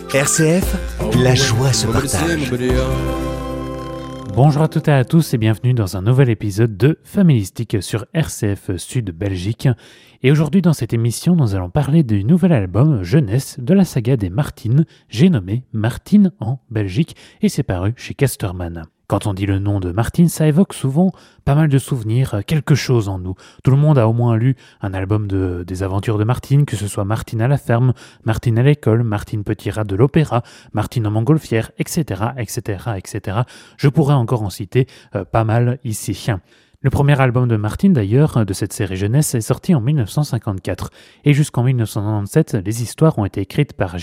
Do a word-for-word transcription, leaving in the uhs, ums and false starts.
R C F, la joie se partage. Bonjour à toutes et à tous et bienvenue dans un nouvel épisode de Familistique sur R C F Sud Belgique. Et aujourd'hui dans cette émission, nous allons parler du nouvel album jeunesse de la saga des Martine, j'ai nommé Martine en Belgique et c'est paru chez Casterman. Quand on dit le nom de Martine, ça évoque souvent pas mal de souvenirs, quelque chose en nous. Tout le monde a au moins lu un album de, des aventures de Martine, que ce soit Martine à la ferme, Martine à l'école, Martine Petit Rat de l'opéra, Martine en montgolfière, et cetera, et cetera, et cetera. Je pourrais encore en citer euh, pas mal ici. Le premier album de Martine, d'ailleurs, de cette série jeunesse, est sorti en dix-neuf cent cinquante-quatre. Et jusqu'en dix-neuf cent quatre-vingt-dix-sept, les histoires ont été écrites par